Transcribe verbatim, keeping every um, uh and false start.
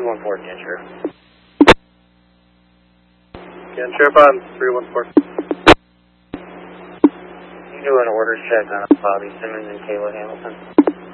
three one four, again, Sheriff. Again, Sheriff on three one four. You do an orders check on Bobby Simmons and Kayla Hamilton.